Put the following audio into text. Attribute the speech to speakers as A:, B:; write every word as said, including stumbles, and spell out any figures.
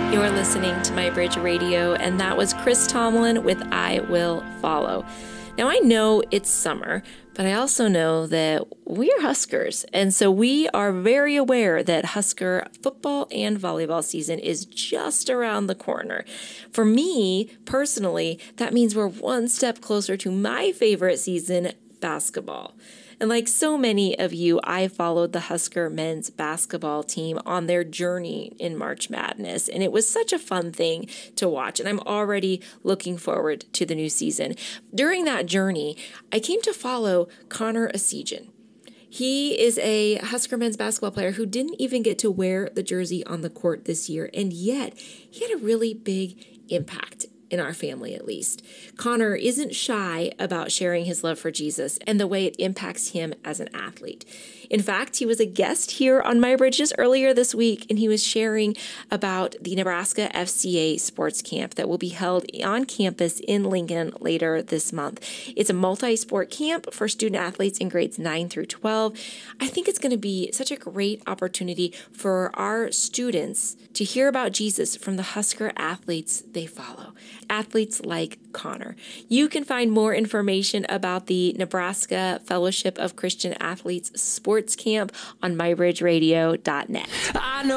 A: You're listening to My Bridge Radio, and that was Chris Tomlin with I Will Follow. Now, I know it's summer, but I also know that we're Huskers, and so we are very aware that Husker football and volleyball season is just around the corner. For me, personally, that means we're one step closer to my favorite season, basketball. And like so many of you, I followed the Husker men's basketball team on their journey in March Madness, and it was such a fun thing to watch, and I'm already looking forward to the new season. During that journey, I came to follow Connor Essegian. He is a Husker men's basketball player who didn't even get to wear the jersey on the court this year, and yet he had a really big impact in our family, at least. Connor isn't shy about sharing his love for Jesus and the way it impacts him as an athlete. In fact, he was a guest here on My Bridge just earlier this week, and he was sharing about the Nebraska F C A sports camp that will be held on campus in Lincoln later this month. It's a multi-sport camp for student athletes in grades nine through twelve. I think it's going to be such a great opportunity for our students to hear about Jesus from the Husker athletes they follow. Athletes like Connor. You can find more information about the Nebraska Fellowship of Christian Athletes Sports Camp on my bridge radio dot net. I know